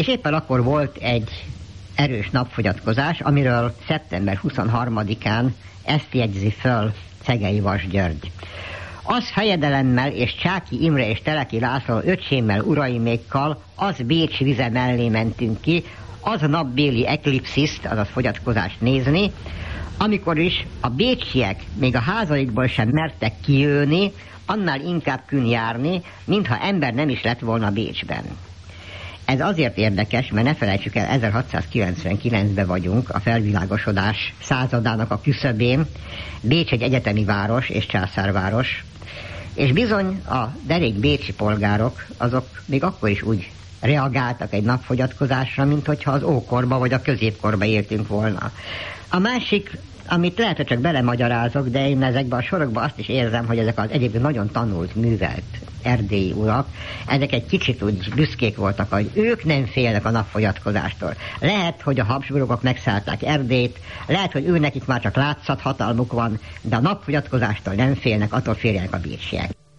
És éppen akkor volt egy erős napfogyatkozás, amiről szeptember 23-án ezt jegyzi föl Szegely Vas György. Az fejedelemmel és Csáky Imre és Teleki László öcsémmel, uraimékkal, az Bécs vize mellé mentünk ki, az a napbéli eklipsziszt, azaz fogyatkozást nézni, amikor is a bécsiek még a házaikból sem mertek kijönni, annál inkább künn járni, mintha ember nem is lett volna Bécsben. Ez azért érdekes, mert ne felejtsük el, 1699-ben vagyunk, a felvilágosodás századának a küszöbén. Bécs egy egyetemi város és császárváros, és bizony a derék bécsi polgárok, azok még akkor is úgy reagáltak egy napfogyatkozásra, mint hogyha az ókorba vagy a középkorba éltünk volna. A másik, amit lehet, hogy csak belemagyarázok, de én ezekben a sorokban azt is érzem, hogy ezek az egyébként nagyon tanult, művelt erdélyi urak, ezek egy kicsit úgy büszkék voltak, hogy ők nem félnek a napfogyatkozástól. Lehet, hogy a Habsburgok megszállták Erdélyt, lehet, hogy őnekik már csak látszat hatalmuk van, de a napfogyatkozástól nem félnek, attól féljenek a bécsiek.